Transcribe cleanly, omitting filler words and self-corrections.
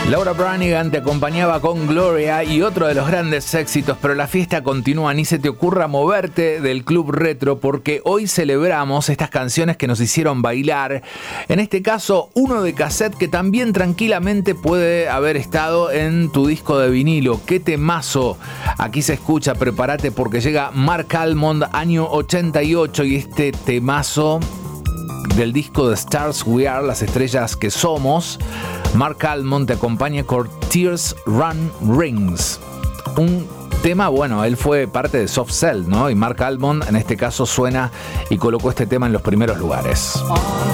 Laura Branigan te acompañaba con Gloria y otro de los grandes éxitos, pero la fiesta continúa. Ni se te ocurra moverte del Club Retro, porque hoy celebramos estas canciones que nos hicieron bailar. En este caso, uno de cassette que también tranquilamente puede haber estado en tu disco de vinilo. ¡Qué temazo! Aquí se escucha, prepárate porque llega Marc Almond, año 88, y este temazo del disco de Stars We Are, las estrellas que somos. Marc Almond te acompaña con Tears Run Rings. Un tema, bueno, él fue parte de Soft Cell, ¿no? Y Marc Almond en este caso suena y colocó este tema en los primeros lugares.